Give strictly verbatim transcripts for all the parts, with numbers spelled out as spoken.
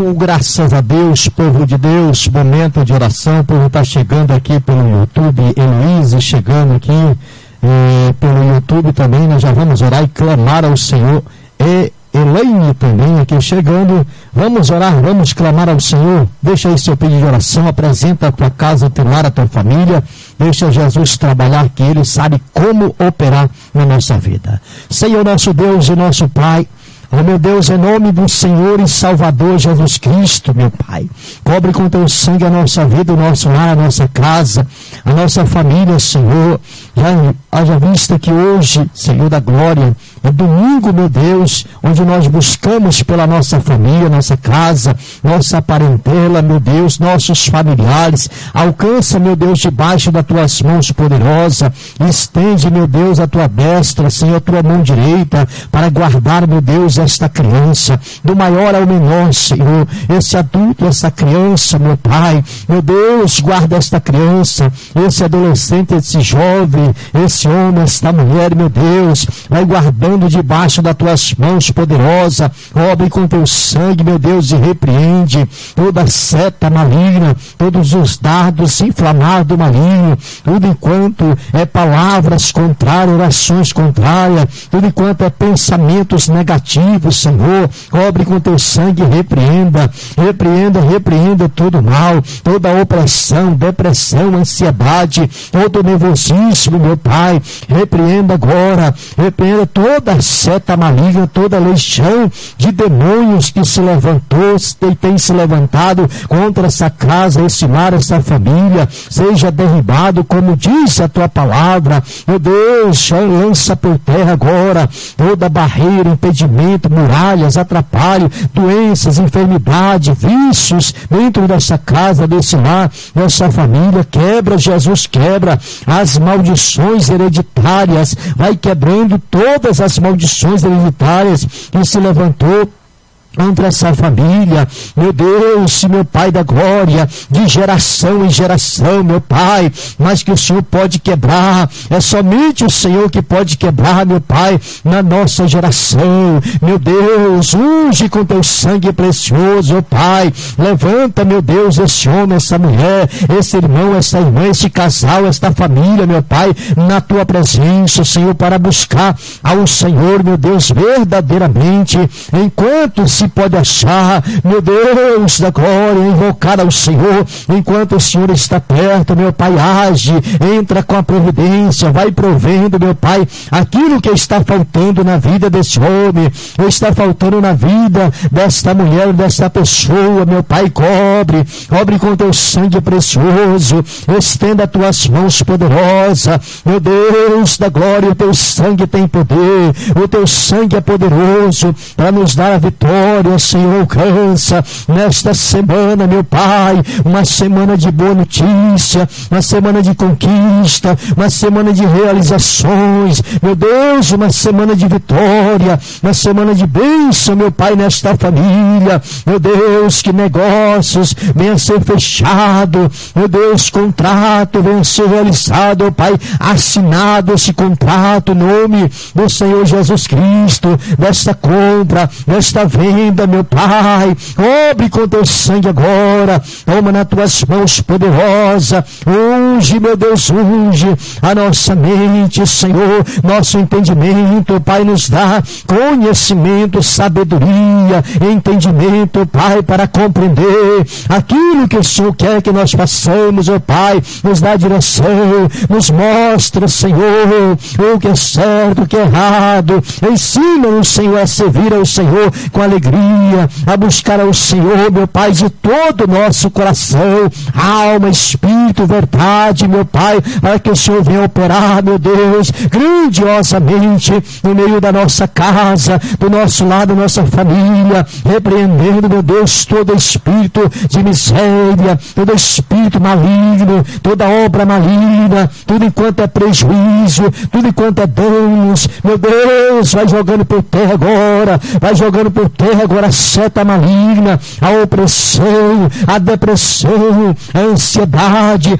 Oh, graças a Deus, povo de Deus, momento de oração. O povo está chegando aqui pelo YouTube, Heloísa chegando aqui eh, pelo YouTube também. Nós já vamos orar e clamar ao Senhor. E Elaine também aqui chegando. Vamos orar, vamos clamar ao Senhor. Deixa aí seu pedido de oração, apresenta a tua casa, o teu lar, a tua família. Deixa Jesus trabalhar, que Ele sabe como operar na nossa vida. Senhor nosso Deus e nosso Pai, oh meu Deus, em nome do Senhor e Salvador Jesus Cristo, meu Pai, cobre com teu sangue a nossa vida, o nosso lar, a nossa casa, a nossa família, Senhor. Já haja vista que hoje, Senhor da glória, é domingo, meu Deus, onde nós buscamos pela nossa família, nossa casa, nossa parentela, meu Deus, nossos familiares. Alcança, meu Deus, debaixo das tuas mãos poderosas. Estende, meu Deus, a tua destra, Senhor, a tua mão direita, para guardar, meu Deus, esta criança, do maior ao menor, Senhor, esse adulto, essa criança, meu Pai, meu Deus, guarda esta criança, esse adolescente, esse jovem, esse homem, esta mulher, meu Deus, vai guardando debaixo das tuas mãos poderosas. Obre com teu sangue, meu Deus, e repreende toda seta maligna, todos os dardos inflamados do maligno, tudo enquanto é palavras contrárias, orações contrárias, tudo enquanto é pensamentos negativos, Senhor, cobre com teu sangue e repreenda, repreenda, repreenda todo mal, toda opressão, depressão, ansiedade, todo nervosismo, meu Pai, repreenda agora, repreenda toda seta maligna, toda legião de demônios que se levantou e tem se levantado contra essa casa, esse lar, essa família, seja derribado, como diz a tua palavra, meu Deus, lança por terra agora toda barreira, impedimento, muralhas, atrapalho, doenças, enfermidade, vícios dentro dessa casa, desse lar, dessa família. Quebra, Jesus, quebra as maldições hereditárias, vai quebrando todas as maldições hereditárias que se levantou contra essa família, meu Deus, meu Pai da glória, de geração em geração, meu Pai, mas que o Senhor pode quebrar, é somente o Senhor que pode quebrar, meu Pai, na nossa geração, meu Deus, unge com teu sangue precioso, meu Pai, levanta, meu Deus, esse homem, essa mulher, esse irmão, essa irmã, esse casal, esta família, meu Pai, na tua presença, Senhor, para buscar ao Senhor, meu Deus, verdadeiramente, enquanto se pode achar, meu Deus da glória, invocar ao Senhor, enquanto o Senhor está perto, meu Pai, age, entra com a providência, vai provendo, meu Pai, aquilo que está faltando na vida desse homem, ou está faltando na vida desta mulher, desta pessoa, meu Pai, cobre, cobre com teu sangue precioso, estenda as tuas mãos poderosas, meu Deus da glória, o teu sangue tem poder, o teu sangue é poderoso para nos dar a vitória. Senhor, alcança nesta semana, meu Pai, uma semana de boa notícia, uma semana de conquista, uma semana de realizações, meu Deus, uma semana de vitória, uma semana de bênção, meu Pai, nesta família, meu Deus, que negócios venham a ser fechados, meu Deus, contrato venha a ser realizado, meu Pai, assinado esse contrato, em nome do Senhor Jesus Cristo, desta compra, desta venda, meu Pai, cobre com teu sangue agora, toma nas tuas mãos poderosa, unge, meu Deus, unge a nossa mente, Senhor, nosso entendimento, Pai, nos dá conhecimento, sabedoria, entendimento, Pai, para compreender aquilo que o Senhor quer que nós façamos, ó Pai, nos dá direção, nos mostra, Senhor, o que é certo, o que é errado, ensina-nos, Senhor, a servir ao Senhor com alegria, a buscar ao Senhor, meu Pai, de todo o nosso coração, alma, espírito, verdade, meu Pai, para que o Senhor venha operar, meu Deus, grandiosamente no meio da nossa casa, do nosso lado, da nossa família, repreendendo, meu Deus, todo espírito de miséria, todo espírito maligno, toda obra maligna, tudo enquanto é prejuízo, tudo enquanto é danos, meu Deus, vai jogando por terra agora, vai jogando por terra agora a seta maligna, a opressão, a depressão, a ansiedade, tudo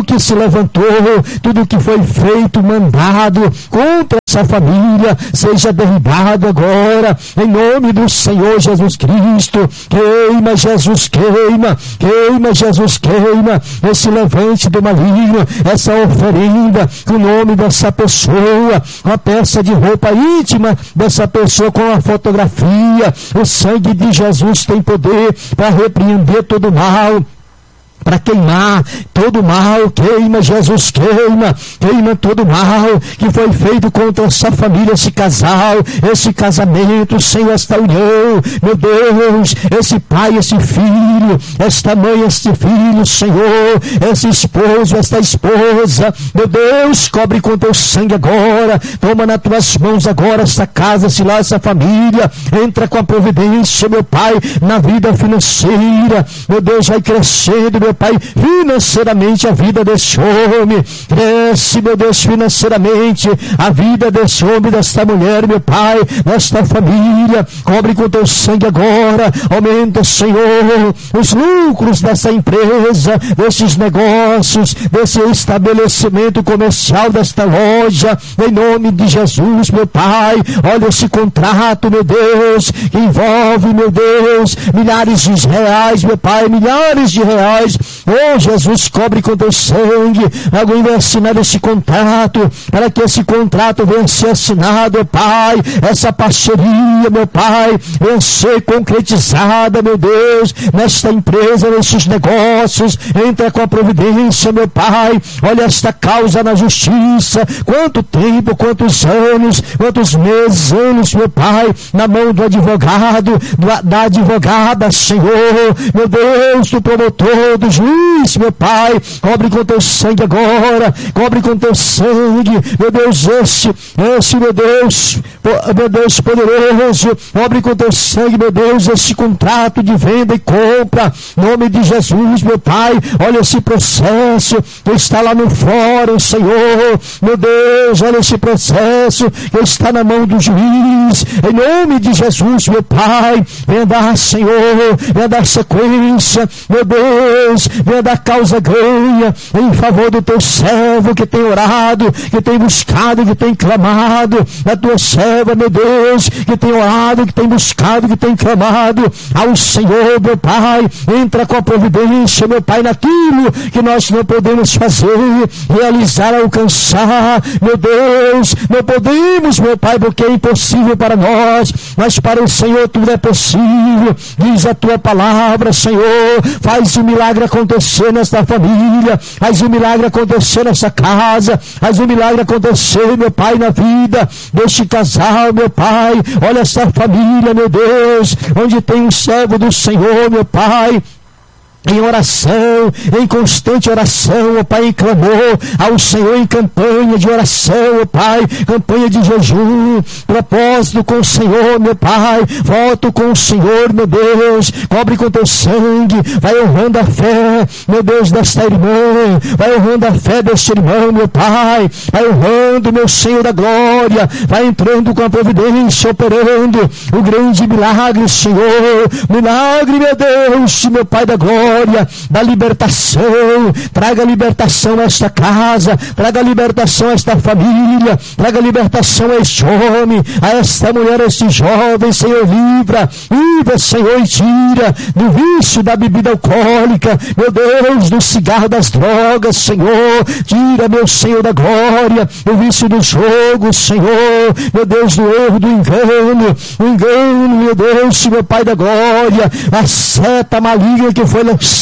tudo que se levantou, tudo que foi feito, mandado contra essa família, seja derribado agora, em nome do Senhor Jesus Cristo. Queima, Jesus, queima, queima, Jesus, queima esse levante do maligno, essa oferenda, o nome dessa pessoa, uma peça de roupa íntima dessa pessoa com a fotografia. O sangue de Jesus tem poder para repreender todo mal, para queimar todo mal. Queima, Jesus, queima, queima todo mal que foi feito contra essa família, esse casal, esse casamento, sem esta união, meu Deus, esse pai, esse filho, esta mãe, este filho, Senhor, esse esposo, esta esposa, meu Deus, cobre com teu sangue agora, toma nas tuas mãos agora essa casa, se lá essa família, entra com a providência, meu Pai, na vida financeira, meu Deus, vai crescendo, meu Pai, financeiramente a vida desse homem, cresce, meu Deus, financeiramente a vida desse homem, desta mulher, meu Pai, desta família, cobre com teu sangue agora, aumenta, Senhor, os lucros dessa empresa, desses negócios, desse estabelecimento comercial, desta loja, em nome de Jesus, meu Pai. Olha esse contrato, meu Deus, que envolve, meu Deus, milhares de reais, meu Pai, milhares de reais. Oh, Jesus, cobre com teu sangue. Alguém vai assinar esse contrato, para que esse contrato venha a ser assinado, meu Pai. Essa parceria, meu Pai, venha a ser concretizada, meu Deus, nesta empresa, nesses negócios. Entra com a providência, meu Pai. Olha esta causa na justiça. Quanto tempo, quantos anos, quantos meses, anos, meu Pai, na mão do advogado, do, da advogada, Senhor, meu Deus, do promotor, do juiz, meu Pai, cobre com teu sangue agora, cobre com teu sangue, meu Deus, esse, esse, meu Deus, meu Deus poderoso, cobre com teu sangue, meu Deus, esse contrato de venda e compra, em nome de Jesus, meu Pai. Olha esse processo que está lá no fórum, Senhor, meu Deus, olha esse processo que está na mão do juiz, em nome de Jesus, meu Pai, venha dar, Senhor, venha dar sequência, meu Deus, venha dar causa ganha em favor do teu servo que tem orado, que tem buscado, que tem clamado, da tua serva, meu Deus, que tem orado, que tem buscado, que tem clamado ao Senhor, meu Pai. Entra com a providência, meu Pai, naquilo que nós não podemos fazer, realizar, alcançar, meu Deus, não podemos, meu Pai, porque é impossível para nós, mas para o Senhor tudo é possível. Diz a tua palavra, Senhor, faz o milagre acontecer nesta família, faz o milagre acontecer nessa casa, faz o milagre acontecer, meu Pai, na vida deste casal, meu Pai. Olha essa família, meu Deus, onde tem um servo do Senhor, meu Pai, em oração, em constante oração, ó Pai, em clamor ao Senhor, em campanha de oração, ó Pai, campanha de jejum, propósito com o Senhor, meu Pai, voto com o Senhor, meu Deus, cobre com teu sangue, vai honrando a fé, meu Deus, desta irmã, vai honrando a fé deste irmão, meu Pai, vai honrando, meu Senhor da glória, vai entrando com a providência, operando o grande milagre, Senhor, milagre, meu Deus, meu Pai da glória, da libertação, traga libertação a esta casa, traga libertação a esta família, traga libertação a este homem, a esta mulher, a este jovem, Senhor, livra, livra, Senhor, e tira do vício da bebida alcoólica, meu Deus, do cigarro, das drogas, Senhor, tira, meu Senhor da glória, o vício do jogo, Senhor, meu Deus, do erro, do engano, o engano, meu Deus, meu Pai da glória, a seta maligna que foi lançada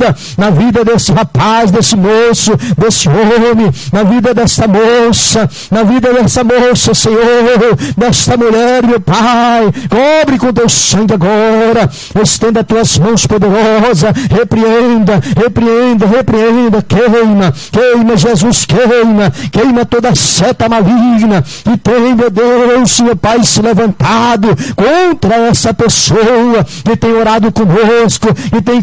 na vida desse rapaz, desse moço, desse homem, na vida dessa moça, na vida dessa moça, Senhor, desta mulher, meu Pai, cobre com teu sangue agora, estenda as tuas mãos poderosas, repreenda, repreenda, repreenda, queima, queima, Jesus, queima, queima toda seta maligna que tem, meu Deus, meu Pai, se levantado contra essa pessoa que tem orado conosco, que tem clamado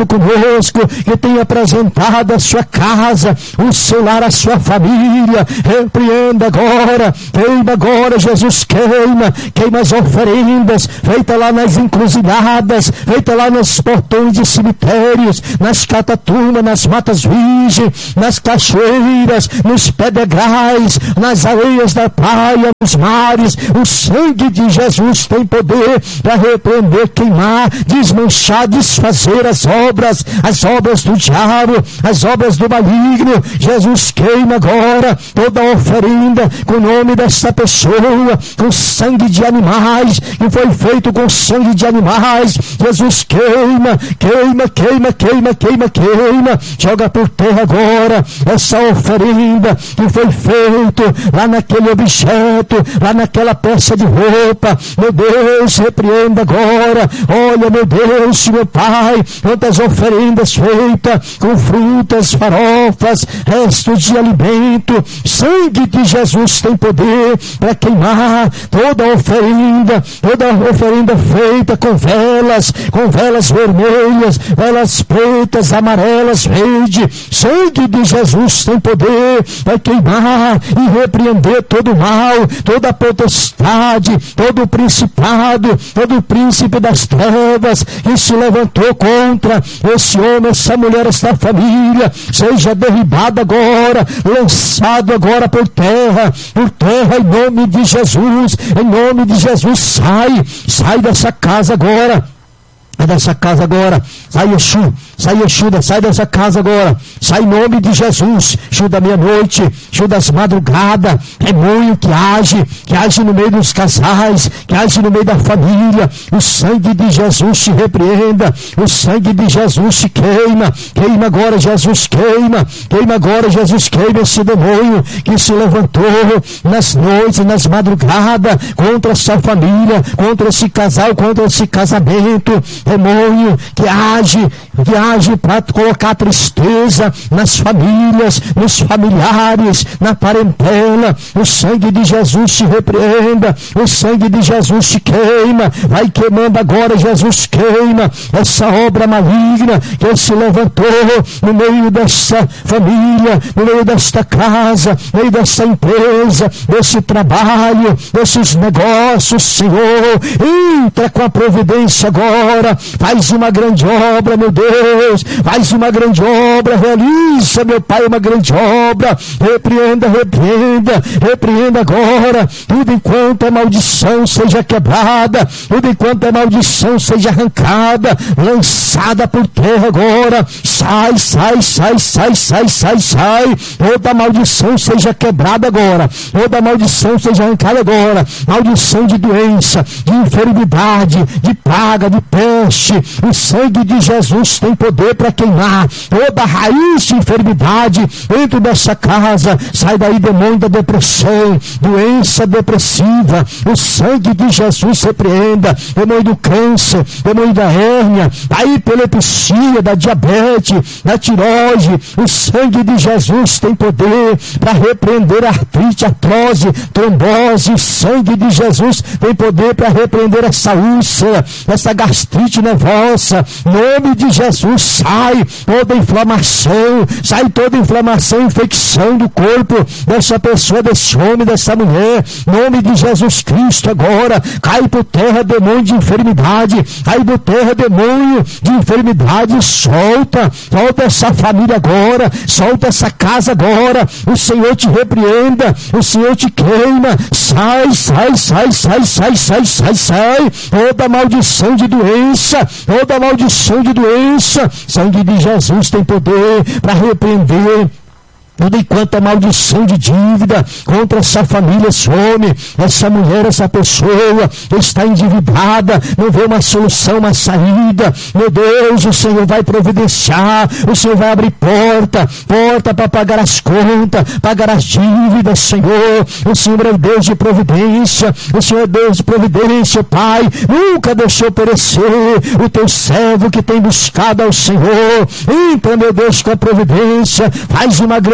falado conosco, que tem apresentado a sua casa, o seu lar, a sua família. Repreenda agora, queima agora, Jesus, queima, queima as oferendas, feita lá nas encruzilhadas, feita lá nos portões de cemitérios, nas catatumas, nas matas virgens, nas cachoeiras, nos pedregais, nas areias da praia, nos mares. O sangue de Jesus tem poder para repreender, queimar, desmanchar, desfazer as obras, as obras do diabo, as obras do maligno. Jesus, queima agora toda a oferenda com o nome dessa pessoa, com sangue de animais, que foi feito com sangue de animais. Jesus, queima, queima, queima, queima, queima, queima. Joga por terra agora essa oferenda que foi feito lá naquele objeto, lá naquela peça de roupa. Meu Deus, repreenda agora. Olha, meu Deus, meu Pai, quantas oferendas feitas com frutas, farofas, restos de alimento. Sangue de Jesus tem poder para queimar toda a oferenda, toda a oferenda feita com velas, com velas vermelhas, velas pretas, amarelas, verdes. Sangue de Jesus tem poder para queimar e repreender todo o mal, toda a potestade, todo o principado, todo o príncipe das trevas que se levantou contra esse homem, essa mulher, essa família. Seja derribado agora, lançado agora por terra, por terra, em nome de Jesus, em nome de Jesus. Sai, sai dessa casa agora. Sai dessa casa agora, sai Exu, sai Exu, sai dessa casa agora, sai em nome de Jesus. Exu da meia-noite, Exu das madrugadas, demônio que age, que age no meio dos casais, que age no meio da família. O sangue de Jesus te repreenda, o sangue de Jesus te queima, queima agora, Jesus, queima, queima agora, Jesus, queima esse demônio que se levantou nas noites, nas madrugadas, contra essa família, contra esse casal, contra esse casamento. Demônio que age, que age para colocar tristeza nas famílias, nos familiares, na parentela. O sangue de Jesus te repreenda, o sangue de Jesus te queima. Vai queimando agora, Jesus, queima essa obra maligna que se levantou no meio dessa família, no meio desta casa, no meio dessa empresa, desse trabalho, desses negócios. Senhor, entra com a providência agora. Faz uma grande obra, meu Deus, faz uma grande obra, realiza, meu Pai, uma grande obra. Repreenda, repreenda, repreenda agora, tudo enquanto a maldição seja quebrada, tudo enquanto a maldição seja arrancada, lançada por terra agora. Sai, sai, sai, sai, sai, sai, sai. Toda maldição seja quebrada agora, toda maldição seja arrancada agora. Maldição de doença, de enfermidade, de praga, de peste. O sangue de Jesus tem poder para queimar toda raiz de enfermidade dentro dessa casa. Sai daí, demônio da depressão, doença depressiva. O sangue de Jesus repreenda demônio do câncer, demônio da hérnia, da epilepsia, da diabetes, da tireoide. O sangue de Jesus tem poder para repreender a artrite, artrose, trombose. O sangue de Jesus tem poder para repreender essa úlcera, essa gastrite nervosa. Nome de Jesus, sai toda inflamação, sai toda inflamação, infecção do corpo dessa pessoa, desse homem, dessa mulher. Nome de Jesus Cristo agora, cai por terra demônio de enfermidade, cai por terra demônio de enfermidade. Solta, solta essa família agora, solta essa casa agora. O Senhor te repreenda, o Senhor te queima. Sai, sai, sai, sai, sai, sai, sai, sai. Toda maldição de doença, toda maldição de doença. Sangue de Jesus tem poder para repreender tudo enquanto a maldição de dívida contra essa família, esse homem, essa mulher, essa pessoa está endividada, não vê uma solução, uma saída. Meu Deus, o Senhor vai providenciar, o Senhor vai abrir porta, porta para pagar as contas, pagar as dívidas. Senhor, o Senhor é o Deus de providência, o Senhor é Deus de providência. Pai, nunca deixou perecer o teu servo que tem buscado ao Senhor. Entra, meu Deus, com a providência, faz uma grande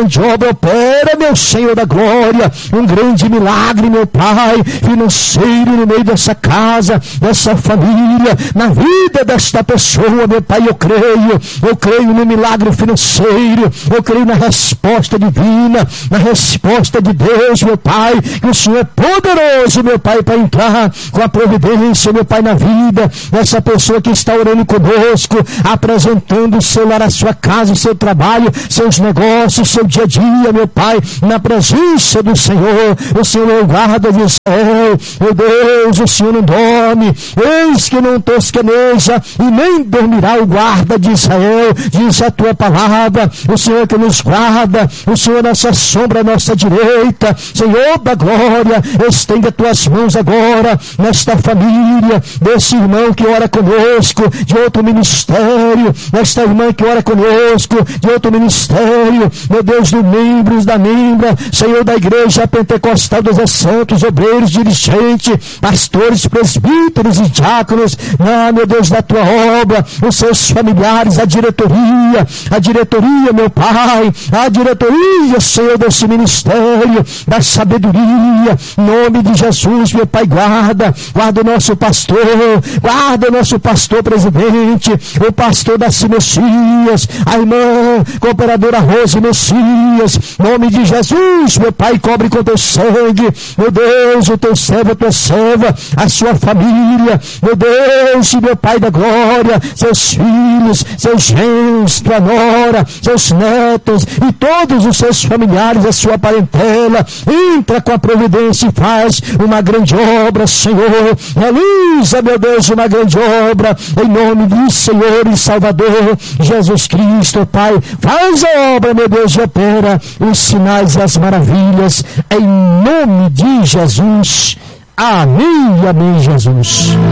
grande obra, opera, meu Senhor da glória, um grande milagre, meu Pai, financeiro no meio dessa casa, dessa família, na vida desta pessoa, meu Pai, eu creio, eu creio no milagre financeiro, eu creio na resposta divina, na resposta de Deus, meu Pai, que o Senhor é poderoso, meu Pai, para entrar com a providência, meu Pai, na vida dessa pessoa que está orando conosco, apresentando o seu lar, a sua casa, o seu trabalho, seus negócios, seu dia a dia, meu Pai, na presença do Senhor. O Senhor é o guarda de Israel, meu Deus, o Senhor não dorme, eis que não tosqueneja e nem dormirá o guarda de Israel, diz a tua palavra. O Senhor que nos guarda, o Senhor nossa sombra, nossa direita, Senhor da glória, estenda tuas mãos agora nesta família, desse irmão que ora conosco, de outro ministério, nesta irmã que ora conosco, de outro ministério, meu Deus, dos membros da membra, Senhor da igreja pentecostal dos santos, obreiros, dirigentes, pastores, presbíteros e diáconos, ah, meu Deus, da tua obra, os seus familiares, a diretoria, a diretoria, meu Pai, a diretoria, Senhor, desse ministério, da sabedoria, em nome de Jesus, meu Pai, guarda, guarda o nosso pastor, guarda o nosso pastor presidente, o pastor Daci Messias, a irmã cooperadora Rose Messias, em nome de Jesus, meu Pai, cobre com teu sangue, meu Deus, o teu servo, a tua serva, a sua família, meu Deus, meu Pai da glória, seus filhos, seus genros, tua nora, seus netos e todos os seus familiares, a sua parentela, entra com a providência e faz uma grande obra, Senhor, realiza, meu Deus, uma grande obra, em nome do Senhor e Salvador Jesus Cristo, Pai, faz a obra, meu Deus, e opera os sinais e as maravilhas, em nome de Jesus, amém, amém, Jesus.